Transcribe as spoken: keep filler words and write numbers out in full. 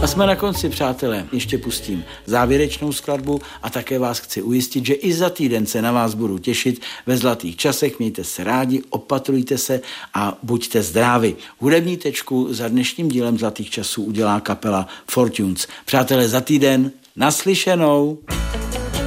jsme na konci, přátelé. Ještě pustím závěrečnou skladbu a také vás chci ujistit, že i za týden se na vás budu těšit ve Zlatých časech. Mějte se rádi, opatrujte se a buďte zdraví. Hudební tečku za dnešním dílem Zlatých časů udělá kapela Fortunes. Přátelé, za týden naslyšenou.